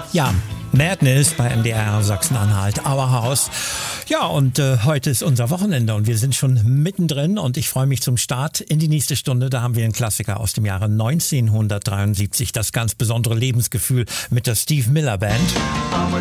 Ja, Madness bei MDR Sachsen-Anhalt, Our House. Ja, und heute ist unser Wochenende und wir sind schon mittendrin und ich freue mich zum Start in die nächste Stunde. Da haben wir einen Klassiker aus dem Jahre 1973, das ganz besondere Lebensgefühl mit der Steve Miller Band.